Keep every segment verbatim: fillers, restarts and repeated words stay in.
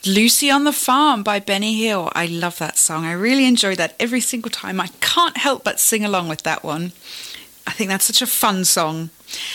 Lucy on the Farm by Benny Hill. I love that song. I really enjoy that every single time. I can't help but sing along with that one. I think that's such a fun song.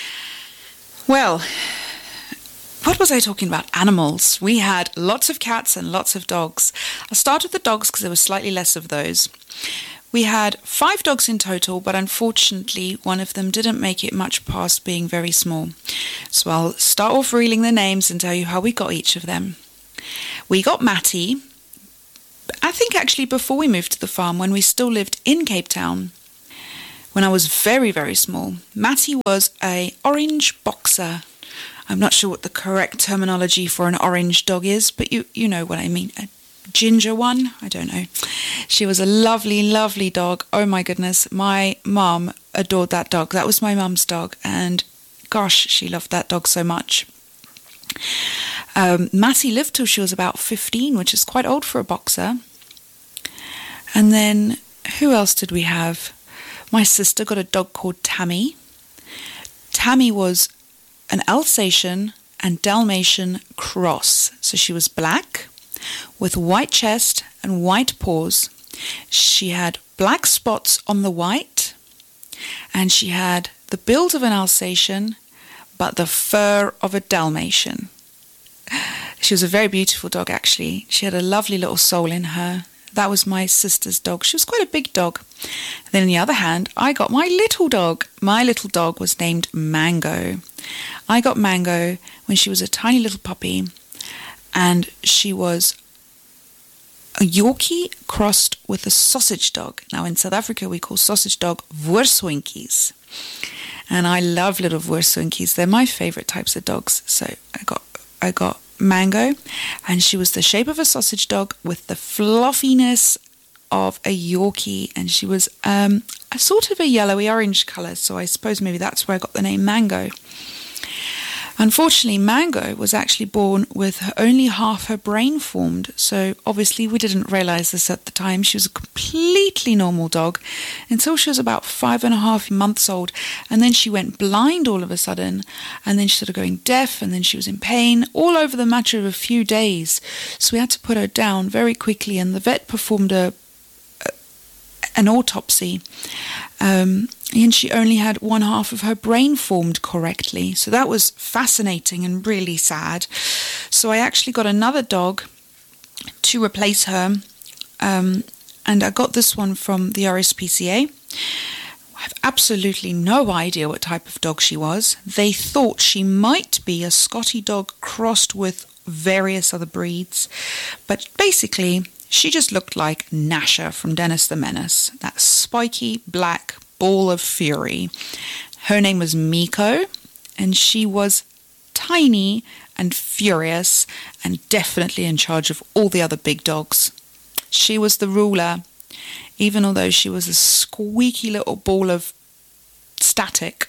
Well, what was I talking about? Animals. We had lots of cats and lots of dogs. I'll start with the dogs because there was slightly less of those. We had five dogs in total, but unfortunately one of them didn't make it much past being very small. So I'll start off reeling the names and tell you how we got each of them. We got Matty, I think actually before we moved to the farm, when we still lived in Cape Town, when I was very, very small. Matty was a orange boxer. I'm not sure what the correct terminology for an orange dog is, but you, you know what I mean. A ginger one? I don't know. She was a lovely, lovely dog. Oh my goodness. My mum adored that dog. That was my mum's dog. And gosh, she loved that dog so much. Um, Matty lived till she was about fifteen, which is quite old for a boxer. And then who else did we have? My sister got a dog called Tammy. Tammy was an Alsatian and Dalmatian cross. So she was black with white chest and white paws. She had black spots on the white, and she had the build of an Alsatian but the fur of a Dalmatian. She was a very beautiful dog, actually. She had a lovely little soul in her. That was my sister's dog. She was quite a big dog. And then on the other hand, I got my little dog. My little dog was named Mango. I got Mango when she was a tiny little puppy, and she was a Yorkie crossed with a sausage dog. Now in South Africa we call sausage dog Woerswinkies. And I love little Woerswinkies. They're my favourite types of dogs. So I got I got Mango, and she was the shape of a sausage dog with the fluffiness of a Yorkie, and she was um, a sort of a yellowy orange colour, so I suppose maybe that's where I got the name Mango. Unfortunately, Mango was actually born with her, only half her brain formed, so obviously we didn't realise this at the time. She was a completely normal dog until she was about five and a half months old, and then she went blind all of a sudden, and then she started going deaf, and then she was in pain all over the matter of a few days. So we had to put her down very quickly, and the vet performed a an autopsy, um, and she only had one half of her brain formed correctly. So that was fascinating and really sad. So I actually got another dog to replace her, um, and I got this one from the R S P C A. I have absolutely no idea what type of dog she was. They thought she might be a Scotty dog crossed with various other breeds, but basically she just looked like Nasha from Dennis the Menace, that spiky black ball of fury. Her name was Miko, and she was tiny and furious and definitely in charge of all the other big dogs. She was the ruler, even although she was a squeaky little ball of static.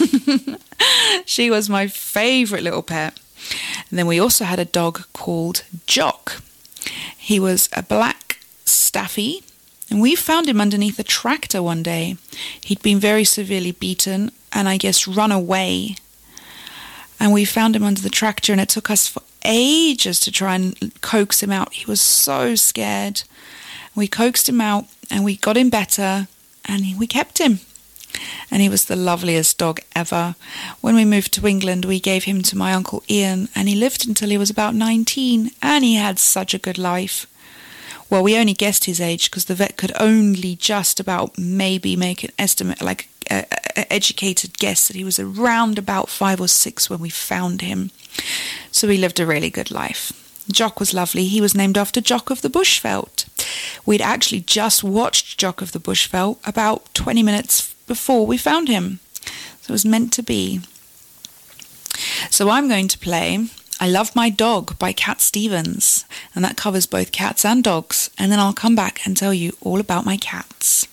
She was my favourite little pet. And then we also had a dog called Jock. He was a black staffy, and we found him underneath a tractor one day. He'd been very severely beaten and I guess run away. And we found him under the tractor, and it took us for ages to try and coax him out. He was so scared. We coaxed him out and we got him better, and we kept him. And he was the loveliest dog ever. When we moved to England, we gave him to my Uncle Ian, and he lived until he was about nineteen, and he had such a good life. Well, we only guessed his age because the vet could only just about maybe make an estimate, like an educated guess, that he was around about five or six when we found him. So he lived a really good life. Jock was lovely. He was named after Jock of the Bushveld. We'd actually just watched Jock of the Bushveld about twenty minutes before we found him. So it was meant to be. So I'm going to play I Love My Dog by Cat Stevens, and that covers both cats and dogs, and then I'll come back and tell you all about my cats.